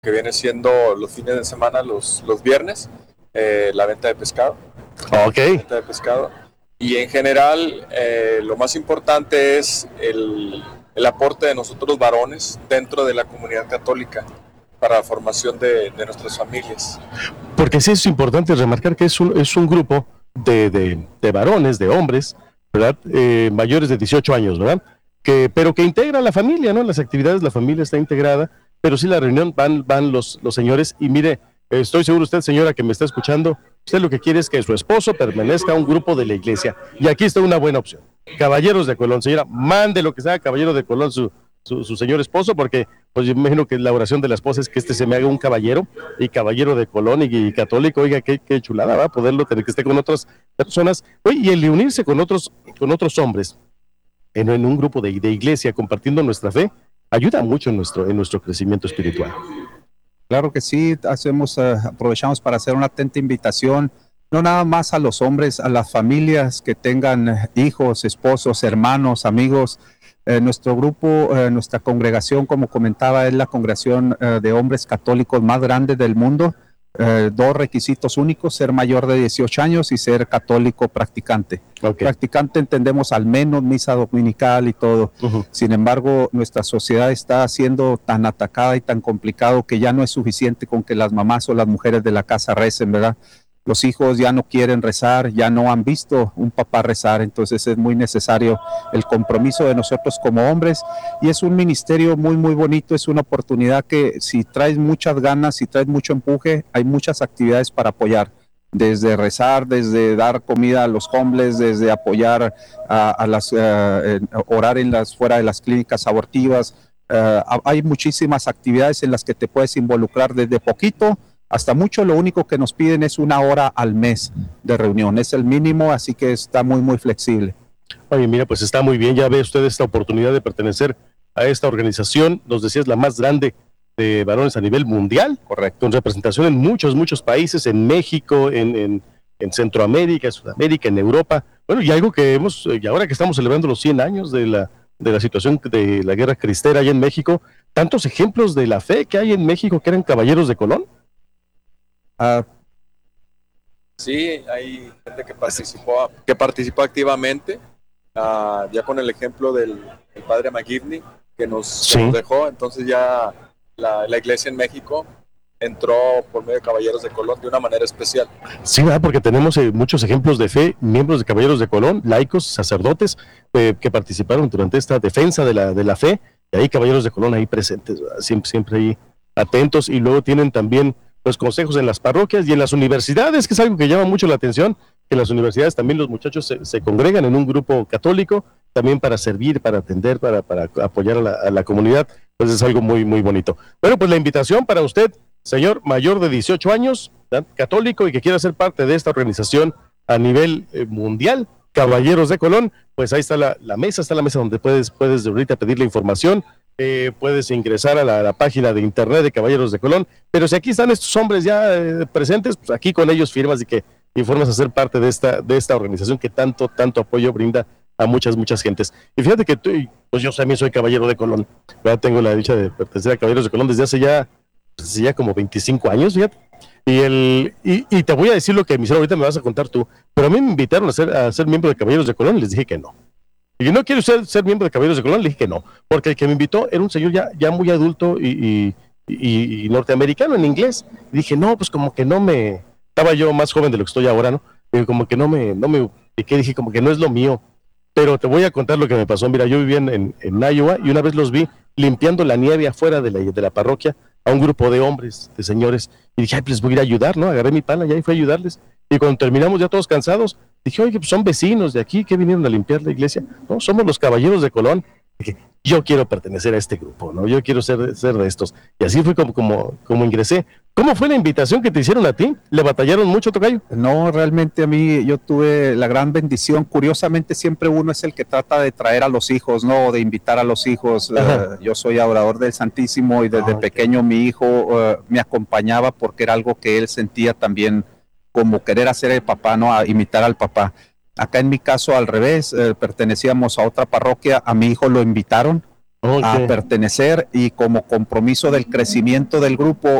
que viene siendo los fines de semana, los viernes, la venta de pescado. Okay. Venta de pescado. Y en general, lo más importante es el aporte de nosotros varones dentro de la comunidad católica para la formación de nuestras familias. Porque sí es importante remarcar que es un grupo de varones, de hombres, ¿verdad? Mayores de 18 años, ¿verdad? Pero que integra la familia, ¿no? Las actividades, la familia está integrada, pero sí la reunión van los señores. Y mire, estoy seguro usted, señora, que me está escuchando, usted lo que quiere es que su esposo permanezca a un grupo de la iglesia. Y aquí está una buena opción. Caballeros de Colón, señora, mande lo que sea, Caballero de Colón, su señor esposo, porque pues yo me imagino que la oración de la esposa es que se me haga un caballero, y caballero de Colón y católico. Oiga, qué chulada, va a poderlo tener, que esté con otras personas. Oye, y el unirse con otros hombres en un grupo de iglesia, compartiendo nuestra fe, ayuda mucho en nuestro crecimiento espiritual. Claro que sí, aprovechamos para hacer una atenta invitación, no nada más a los hombres, a las familias que tengan hijos, esposos, hermanos, amigos. Nuestro grupo, nuestra congregación, como comentaba, es la congregación de hombres católicos más grande del mundo. 2 requisitos únicos: ser mayor de 18 años y ser católico practicante. Okay. Practicante entendemos al menos misa dominical y todo. Uh-huh. Sin embargo, nuestra sociedad está siendo tan atacada y tan complicado que ya no es suficiente con que las mamás o las mujeres de la casa recen, ¿verdad? Los hijos ya no quieren rezar, ya no han visto un papá rezar, entonces es muy necesario el compromiso de nosotros como hombres, y es un ministerio muy muy bonito, es una oportunidad que si traes muchas ganas, si traes mucho empuje, hay muchas actividades para apoyar, desde rezar, desde dar comida a los homeless, desde apoyar orar fuera de las clínicas abortivas. Hay muchísimas actividades en las que te puedes involucrar desde poquito hasta mucho. Lo único que nos piden es 1 hora al mes de reunión, es el mínimo, así que está muy muy flexible. Oye, mira, pues está muy bien, ya ve usted esta oportunidad de pertenecer a esta organización, nos decías, la más grande de varones a nivel mundial. Correcto. Con representación en muchos países, en México, en Centroamérica, en Sudamérica, en Europa. Bueno, y algo que y ahora que estamos celebrando los 100 años de la situación de la guerra cristera allá en México, tantos ejemplos de la fe que hay en México que eran caballeros de Colón. Sí, hay gente que participó activamente, ya con el ejemplo del padre McGivney que nos dejó. Entonces ya la iglesia en México entró por medio de Caballeros de Colón de una manera especial. Sí, ¿verdad? Porque tenemos muchos ejemplos de fe, miembros de Caballeros de Colón, laicos, sacerdotes, que participaron durante esta defensa de la fe, y ahí Caballeros de Colón ahí presentes, siempre ahí atentos. Y luego tienen también los consejos en las parroquias y en las universidades, que es algo que llama mucho la atención, que en las universidades también los muchachos se congregan en un grupo católico, también para servir, para atender, para apoyar a la comunidad. Pues es algo muy, muy bonito. Bueno, pues la invitación para usted, señor mayor de 18 años, ¿verdad?, católico, y que quiera ser parte de esta organización a nivel mundial, Caballeros de Colón, pues ahí está la mesa donde puedes ahorita pedir la información. Puedes ingresar a la página de internet de Caballeros de Colón, pero si aquí están estos hombres ya presentes, pues aquí con ellos firmas y que informas a ser parte de esta organización que tanto apoyo brinda a muchas gentes. Y fíjate que pues yo también soy Caballero de Colón, ya tengo la dicha de pertenecer a Caballeros de Colón desde hace ya como 25 años, fíjate. Y te voy a decir lo que me hicieron, ahorita me vas a contar tú, pero a mí me invitaron a ser miembro de Caballeros de Colón y les dije que no. Y no quiero usted ser miembro de Caballeros de Colón, le dije que no, porque el que me invitó era un señor ya muy adulto y norteamericano en inglés. Y dije, no, pues como que estaba yo más joven de lo que estoy ahora, ¿no? Y como que no me piqué, dije como que no es lo mío. Pero te voy a contar lo que me pasó. Mira, yo vivía en Iowa y una vez los vi limpiando la nieve afuera de la parroquia a un grupo de hombres, de señores, y dije, ay, pues les voy a ir a ayudar, ¿no? Agarré mi pala ya y fui a ayudarles. Y cuando terminamos ya todos cansados, dije, oye, pues son vecinos de aquí que vinieron a limpiar la iglesia. No, somos los Caballeros de Colón. Dije, yo quiero pertenecer a este grupo, ¿no? Yo quiero ser de estos. Y así fue como ingresé. ¿Cómo fue la invitación que te hicieron a ti? ¿Le batallaron mucho, tocayo? No, realmente yo tuve la gran bendición. Curiosamente siempre uno es el que trata de traer a los hijos, ¿no? De invitar a los hijos. Yo soy adorador del Santísimo y desde pequeño mi hijo me acompañaba porque era algo que él sentía también como querer hacer el papá, ¿no? A imitar al papá. Acá en mi caso al revés, pertenecíamos a otra parroquia, a mi hijo lo invitaron a pertenecer, y como compromiso del crecimiento del grupo